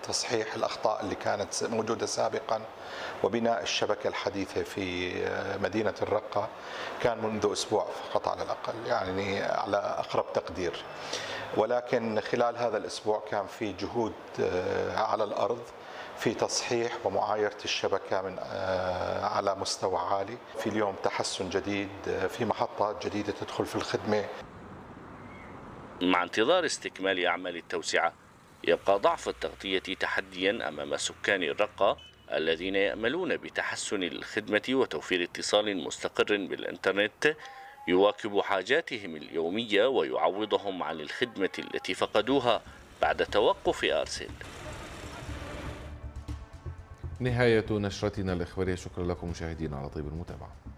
تصحيح الأخطاء اللي كانت موجودة سابقا وبناء الشبكة الحديثة في مدينة الرقة كان منذ أسبوع فقط على الأقل، يعني على أقرب تقدير. ولكن خلال هذا الأسبوع كان في جهود على الأرض في تصحيح ومعايرة الشبكة من على مستوى عالي. في اليوم تحسن جديد، في محطات جديدة تدخل في الخدمة. مع انتظار استكمال أعمال التوسعة، يبقى ضعف التغطية تحديا أمام سكان الرقة الذين يأملون بتحسن الخدمة وتوفير اتصال مستقر بالإنترنت يواكب حاجاتهم اليومية ويعوضهم عن الخدمة التي فقدوها بعد توقف أرسل. نهاية نشرتنا الإخبارية، شكرا لكم مشاهدينا على طيب المتابعة.